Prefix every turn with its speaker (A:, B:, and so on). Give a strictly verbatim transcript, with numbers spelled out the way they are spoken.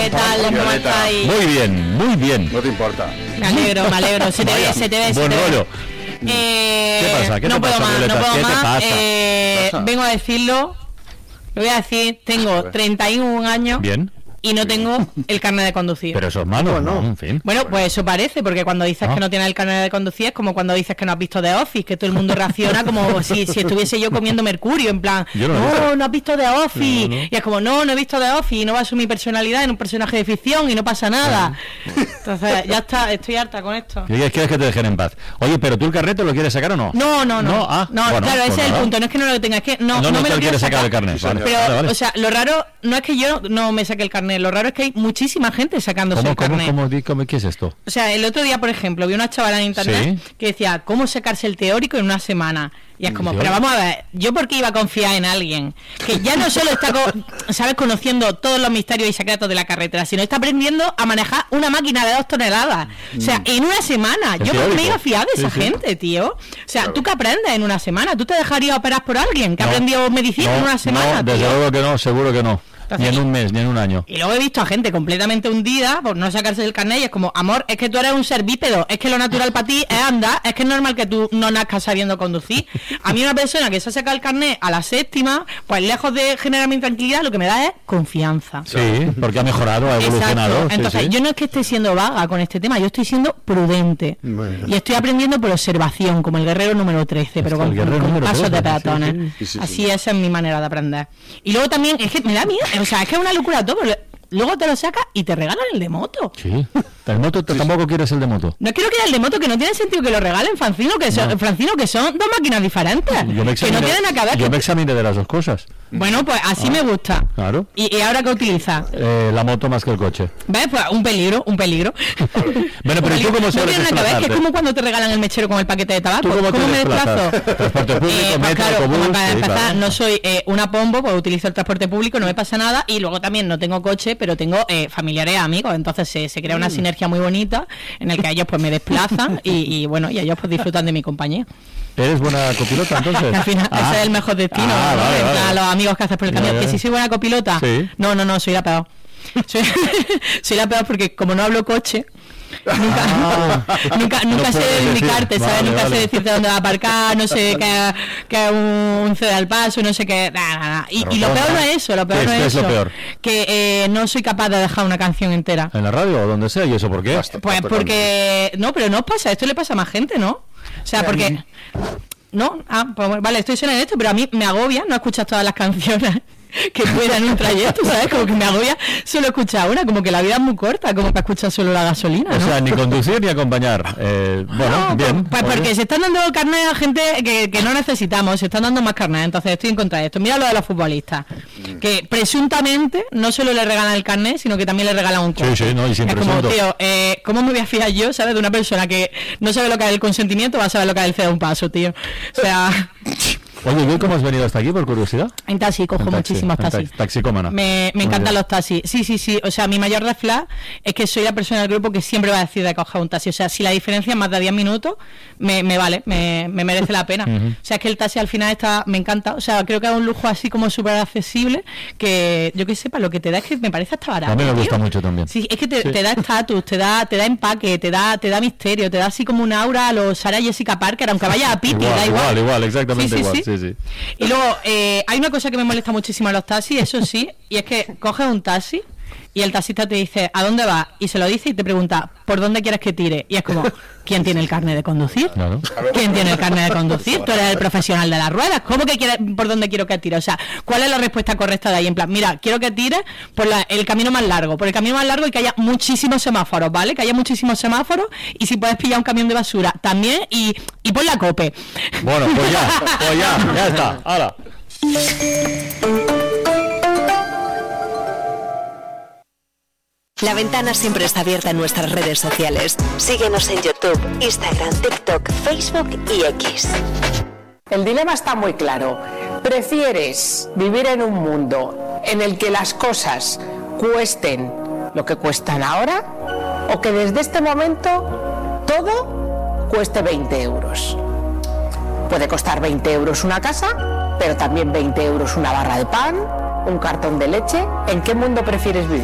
A: ¿Qué tal? ¿Cómo estáis?
B: Muy bien, muy bien.
C: No te importa.
A: Me alegro, me alegro. Se te ve, se te ve, se
B: Buen
A: te ve.
B: rollo.
A: Eh,
B: ¿Qué pasa? ¿Qué
A: no
B: te
A: puedo
B: pasa,
A: más,
B: Violeta?
A: no puedo
B: ¿Qué te
A: más.
B: pasa?
A: Eh,
C: ¿Qué pasa?
A: vengo a decirlo. Lo voy a decir. Tengo treinta y un años.
B: Bien.
A: Y no tengo el carnet de conducir.
B: Pero eso es malo, ¿no? En fin.
A: Bueno, pues eso parece, porque cuando dices
B: Ah.
A: que no tienes el carnet de conducir es como cuando dices que no has visto The Office, que todo el mundo reacciona como si, si estuviese yo comiendo mercurio, en plan,
B: Yo no lo he
A: no,
B: visto.
A: no has visto The Office.
B: No, no.
A: Y es como, no, no he visto The Office, y no baso mi personalidad en un personaje de ficción y no pasa nada. Entonces, ya está, estoy harta con esto.
B: ¿Quieres quieres que te dejen en paz? Oye, ¿pero tú el carnet te lo quieres sacar o no?
A: No, no, no.
B: No, ah,
A: no
B: bueno,
A: claro,
B: pues
A: ese es el
B: nada.
A: punto. No es que no lo tenga, es que no,
B: No,
A: no,
B: no
A: me
B: te
A: lo
B: lo
A: quiero
B: quieres sacar
A: sacar.
B: el carnet. Vale,
A: Pero,
B: vale, vale.
A: o sea, lo raro no es que yo no me saque el carnet, lo raro es que hay muchísima gente sacándose
B: ¿Cómo,
A: el
B: cómo,
A: carnet.
B: cómo, di- cómo- qué es esto?
A: O sea, el otro día, por ejemplo, vi una chavala en internet
B: Sí.
A: que decía, ¿cómo sacarse el teórico en una semana? Y es como,
B: Yo-
A: pero vamos a ver, ¿yo por qué iba a confiar en alguien que ya no solo está, co- ¿sabes?, conociendo todos los misterios y secretos de la carretera, sino está aprendiendo a manejar una máquina de dos toneladas? O sea, en una semana.
B: El
A: Yo por qué me
B: teórico.
A: iba a fiar de
B: Sí,
A: esa
B: sí.
A: gente, tío. O sea, ¿tú qué aprendes en una semana? ¿Tú te dejarías operar por alguien que ha
B: No.
A: aprendido medicina
B: No,
A: en una semana,
B: no, desde
A: tío?
B: luego que no, seguro que no.
A: Entonces-
B: Ni en un mes, ni en un año.
A: Y luego he visto a gente completamente hundida por no sacarse el carnet y es como, amor, es que tú eres un ser bípedo, es que lo natural para ti es andar, es que es normal que tú no nazcas sabiendo conducir. A mí una persona que se ha sacado el carnet a la séptima, pues lejos de generarme intranquilidad, lo que me da es confianza.
B: Sí, porque ha mejorado, ha evolucionado.
A: Exacto.
B: sí,
A: Entonces,
B: sí.
A: yo no es que esté siendo vaga con este tema, yo estoy siendo prudente.
C: Bueno.
A: Y estoy aprendiendo por observación, como el guerrero número trece, pero
B: Hostia,
A: con,
B: el guerrero
A: con
B: número
A: pasos
B: trece,
A: de
B: sí,
A: peatones.
B: sí.
C: Sí, sí, sí.
A: Así esa es mi manera de aprender. Y luego también, es que me da miedo, o sea, es que es una locura todo. Luego te lo sacas y te regalan el de moto.
B: Sí. El moto, t- tampoco quieres el de moto.
A: No quiero que el de moto, que no tiene sentido que lo regalen, Francino, que son,
B: No.
A: Francino, que son dos máquinas diferentes.
B: Yo me
A: Que no
B: examiné,
A: tienen nada que ver.
B: yo
A: que-
B: me examiné de las dos cosas.
A: Bueno, pues así me gusta.
B: Claro.
A: ¿Y, y ahora qué utilizas?
B: Eh, la moto más que el coche.
A: ¿Ves? Pues un peligro, un peligro.
B: Bueno, pero
A: Un
B: ¿y tú
A: peligro.
B: cómo
A: No
B: sabes
A: tiene nada que ver, que es
B: desplazarte?
A: como cuando te regalan el mechero con el paquete de tabaco.
B: ¿Tú cómo te
A: me
B: desplazas?
A: desplazo?
B: Transporte público,
A: Eh, pues
B: metro,
A: claro,
B: autobús,
A: como para
B: sí,
A: empezar,
B: claro.
A: no soy eh, una pombo, pues utilizo el transporte público, no me pasa nada. Y luego también no tengo coche, pero tengo eh, familiares, amigos. Entonces se, se crea una sinergia muy bonita en el que ellos pues me desplazan y, y bueno, y ellos pues disfrutan de mi compañía.
B: ¿Eres buena copilota entonces?
A: Al final,
B: Ah.
A: ese es el mejor destino.
B: Ah,
A: ¿no?
B: vale,
A: En
B: vale.
A: plan, los amigos que haces por el
B: Ya,
A: camino.
B: ya.
A: Que si soy buena copilota,
B: Sí.
A: no, no, no, soy la peor. Soy, soy la peor porque como no hablo coche, nunca,
B: Ah.
A: nunca, nunca
B: No
A: sé
B: puedes decir.
A: indicarte, ¿sabes?
B: Vale,
A: nunca
B: vale.
A: sé decirte dónde va a aparcar, no sé qué qué es un cede al paso, no sé qué. Nada, nada. Y, y lo peor no es eso, lo peor
B: ¿Qué
A: no
B: es-
A: es
B: qué es lo
A: eso.
B: peor?
A: Que eh, no soy capaz de dejar una canción entera.
B: ¿En la radio o donde sea? ¿Y eso por qué?
C: Basta.
A: Pues porque. No, pero no os pasa, esto le pasa a más gente, ¿no? O sea, porque. No, ah, pues vale, estoy sola en esto, pero a mí me agobia no escuchar todas las canciones que pueda en un trayecto, ¿sabes? Como que me agobia solo escuchar una, como que la vida es muy corta, como para escuchar solo la gasolina,
B: O
A: ¿no?
B: sea, ni conducir ni acompañar. Eh, bueno,
A: No,
B: bien.
A: pues
B: oye.
A: porque se están dando carnet a gente que, que no necesitamos, se están dando más carnet, entonces estoy en contra de esto. Mira lo de los futbolistas, que presuntamente no solo le regalan el carnet, sino que también le regalan un coche.
B: Sí, sí, no, y sin
A: es como,
B: presunto.
A: tío, eh, ¿cómo me voy a fiar yo, sabes, de una persona que no sabe lo que es el consentimiento, va a saber lo que es el ceder un paso, tío? O sea,
B: Oye, ¿y cómo has venido hasta aquí, por curiosidad?
A: en taxi cojo
B: En taxi,
A: muchísimos
B: en
A: taxis.
B: taxi, taxicómana.
A: Me, me
B: Muy
A: encantan
B: bien.
A: los taxis. Sí, sí, sí. O sea, mi mayor red flag es que soy la persona del grupo que siempre va a decir de coger un taxi. O sea, si la diferencia es más de diez minutos, me, me vale, me, me merece la pena.
B: Ujú.
A: O sea, es que el taxi al final está, me encanta. O sea, creo que es un lujo así como súper accesible, que yo que sepa, lo que te da es que me parece hasta barato.
B: A mí me
A: tío.
B: gusta mucho también.
A: Sí, es que te,
B: Sí.
A: te da estatus, te da, te da empaque, te da, te da misterio, te da así como un aura a los Sarah Jessica Parker, aunque vaya a Piti,
B: Igual,
A: da igual.
B: igual, igual, exactamente igual, sí, sí.
A: Y luego, eh, hay una cosa que me molesta muchísimo en los taxis, eso sí, y es que coges un taxi y el taxista te dice, ¿a dónde vas? Y se lo dice y te pregunta, ¿por dónde quieres que tire? Y es como, ¿quién tiene el carnet de conducir?
B: Claro.
A: ¿Quién tiene el carnet de conducir? Tú eres el profesional de las ruedas. ¿Cómo que quieres, por dónde quiero que tire? O sea, ¿cuál es la respuesta correcta de ahí? En plan, mira, quiero que tires por la- el camino más largo, por el camino más largo y que haya muchísimos semáforos, ¿vale? Que haya muchísimos semáforos y si puedes pillar un camión de basura también y, y pon la cope.
B: Bueno, pues ya, pues ya, ya está. Ahora.
D: La ventana siempre está abierta en nuestras redes sociales. Síguenos en YouTube, Instagram, TikTok, Facebook y X.
E: El dilema está muy claro. ¿Prefieres vivir en un mundo en el que las cosas cuesten lo que cuestan ahora o que desde este momento todo cueste veinte euros? Puede costar veinte euros una casa, pero también veinte euros una barra de pan, un cartón de leche. ¿En qué mundo prefieres vivir?